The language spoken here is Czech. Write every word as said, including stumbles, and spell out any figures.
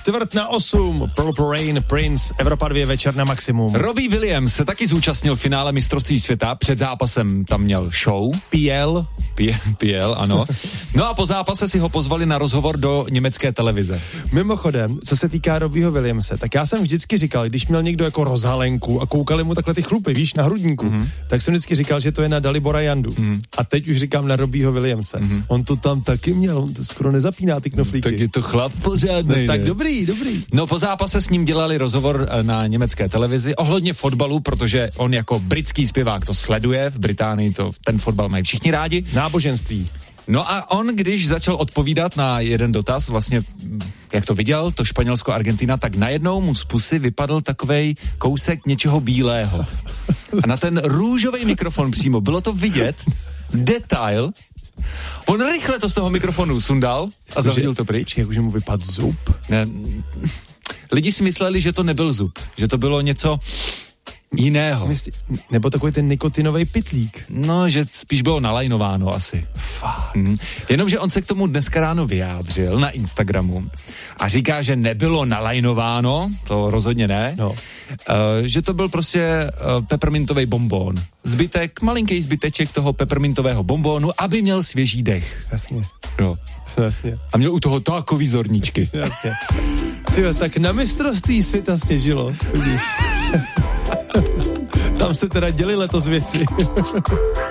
Čtvrt na osm, Purple Rain, Prince, Evropa dva večer na maximum. Robbie Williams se taky zúčastnil v finále mistrovství světa, před zápasem tam měl show. P L. P L, ano. No a po zápase si ho pozvali na rozhovor do německé televize. Mimochodem, co se týká Robbieho Williamse, tak já jsem vždycky říkal, když měl někdo jako rozhalenku a koukali mu takhle ty chlupy, víš, na hrudníku, mm-hmm. tak jsem vždycky říkal, že to je na Dalibora Jandu. Mm. A teď už říkám na Robbieho Williamse. Mm-hmm. On to tam taky měl, on to skoro nezapíná ty knoflíky. Tak je to chlap pořádnej. No, tak dobrý, dobrý. No po zápase s ním dělali rozhovor na německé televizi ohledně fotbalu, protože on jako britský zpěvák to sleduje, v Británii to ten fotbal mají všichni rádi. Náboženství. No a on, když začal odpovídat na jeden dotaz, vlastně jak to viděl, to Španělsko, Argentina, tak najednou mu z pusy vypadl takovej kousek něčeho bílého. A na ten růžový mikrofon přímo, bylo to vidět, detail. On rychle to z toho mikrofonu sundal a zahodil to pryč. Jak už mu vypadl zub? Ne, lidi si mysleli, že to nebyl zub, že to bylo něco jiného. Myslí, nebo takový ten nikotinový pytlík. No, že spíš bylo nalajnováno asi. Hmm. Jenomže on se k tomu dneska ráno vyjádřil na Instagramu a říká, že nebylo nalajnováno, to rozhodně ne, no. uh, že to byl prostě uh, peppermintový bonbon. Zbytek, malinký zbyteček toho peppermintového bonbonu, aby měl svěží dech. Jasně. No. Jasně. A měl u toho takový zorničky. Jasně. Tyjo, tak na mistrovství světa sněžilo, vidíš. Tam se teda děli letos věci.